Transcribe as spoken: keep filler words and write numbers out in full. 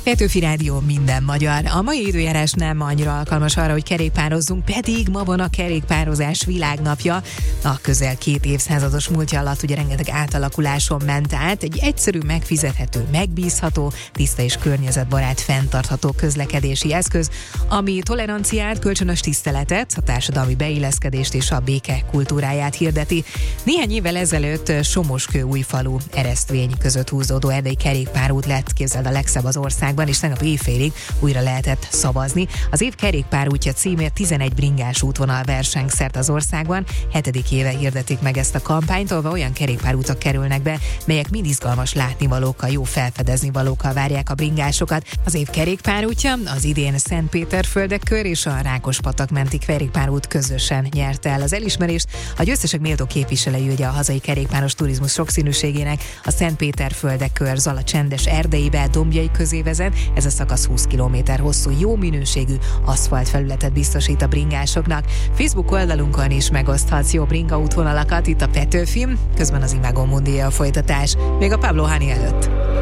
Petőfi Rádió, minden magyar. A mai időjárás nem annyira alkalmas arra, hogy kerékpározzunk, pedig ma van a kerékpározás világnapja. A közel két évszázados múltja alatt ugye rengeteg átalakuláson ment át. Egy egyszerű, megfizethető, megbízható, tiszta és környezetbarát, fenntartható közlekedési eszköz, ami toleranciát, kölcsönös tiszteletet, a társadalmi beilleszkedést és a béke kultúráját hirdeti. Néhány évvel ezelőtt Somoskő-Újfalu Eresztvény között húzódó erdei kerékpárút lett, képzeld, a legszebb az országban, és tegnap éjfélig újra lehetett szavazni. Az év kerékpárútja címért tizenegy bringás útvonal verseng szerte az országban. Hetedik éve hirdetik meg ezt a kampányt, ahol olyan kerékpárútak kerülnek be, melyek mind izgalmas látnivalókkal, jó felfedezni valókkal várják a bringásokat. Az év kerékpárútja az idén Szentpéterföldekör és a Rákospatak menti kerékpárút közösen nyerte el az elismerést. A győztesek méltó képviselői ugye a hazai kerékpáros turizmus sokszínűségének. A Szentpéterföldekör Zala csendes erdeibe, dombjai közé vezet. Ez a szakasz húsz kilométer hosszú, jó minőségű aszfaltfelületet biztosít a bringásoknak. Facebook oldalunkon is megoszthatsz jó bringa útvonalakat, itt a Petőfi, közben az Imago Mundi a folytatás, még a Pablo Honey előtt.